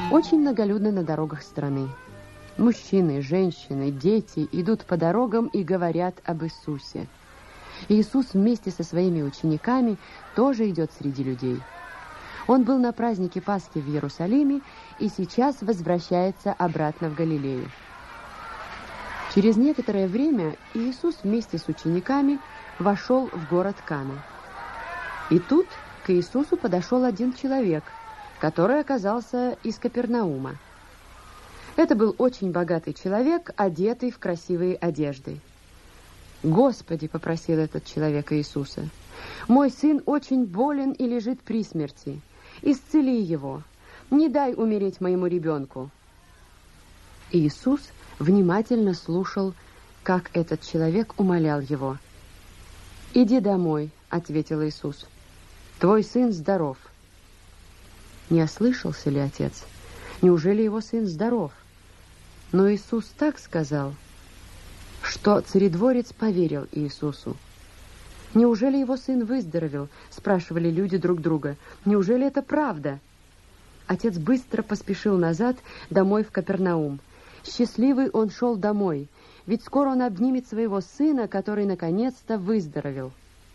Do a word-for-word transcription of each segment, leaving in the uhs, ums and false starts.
Очень многолюдно на дорогах страны. Мужчины, женщины, дети идут по дорогам и говорят об Иисусе. Иисус вместе со своими учениками тоже идет среди людей. Он был на празднике Пасхи в Иерусалиме и сейчас возвращается обратно в Галилею. Через некоторое время Иисус вместе с учениками вошел в город Кана. И тут к Иисусу подошел один человек, который оказался из Капернаума. Это был очень богатый человек, одетый в красивые одежды. «Господи», — попросил этот человек Иисуса, — «мой сын очень болен и лежит при смерти. Исцели его. Не дай умереть моему ребенку». Иисус внимательно слушал, как этот человек умолял его. «Иди домой», — ответил Иисус. «Твой сын здоров». Не ослышался ли отец? Неужели его сын здоров? Но Иисус так сказал, что царедворец поверил Иисусу. «Неужели его сын выздоровел?» — спрашивали люди друг друга. «Неужели это правда?» Отец быстро поспешил назад, домой в Капернаум. Счастливый он шел домой, ведь скоро он обнимет своего сына, который наконец-то выздоровел.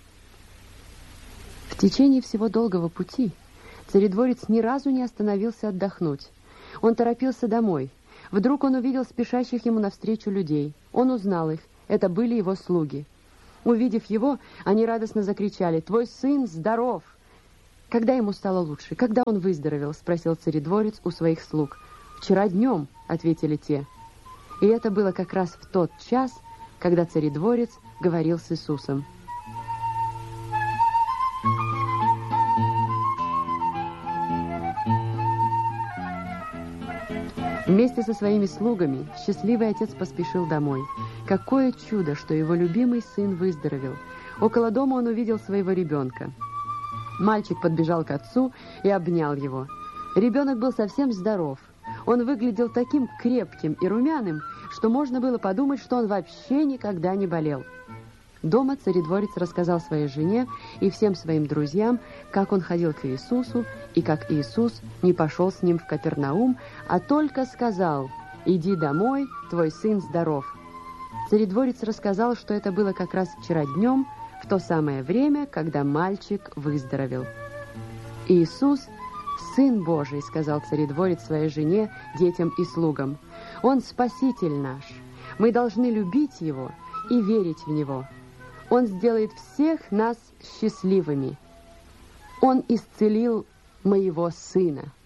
В течение всего долгого пути царедворец ни разу не остановился отдохнуть. Он торопился домой. Вдруг он увидел спешащих ему навстречу людей. Он узнал их. Это были его слуги. Увидев его, они радостно закричали: «Твой сын здоров!» «Когда ему стало лучше? Когда он выздоровел?» — спросил царедворец у своих слуг. «Вчера днем», — ответили те. И это было как раз в тот час, когда царедворец говорил с Иисусом. Вместе со своими слугами счастливый отец поспешил домой. Какое чудо, что его любимый сын выздоровел. Около дома он увидел своего ребенка. Мальчик подбежал к отцу и обнял его. Ребенок был совсем здоров. Он выглядел таким крепким и румяным, что можно было подумать, что он вообще никогда не болел. Дома царедворец рассказал своей жене и всем своим друзьям, как он ходил к Иисусу, и как Иисус не пошел с ним в Капернаум, а только сказал: «Иди домой, твой сын здоров». Царедворец рассказал, что это было как раз вчера днем, в то самое время, когда мальчик выздоровел. «Иисус — Сын Божий», — сказал царедворец своей жене, детям и слугам. «Он Спаситель наш. Мы должны любить Его и верить в Него. Он сделает всех нас счастливыми. Он исцелил моего сына».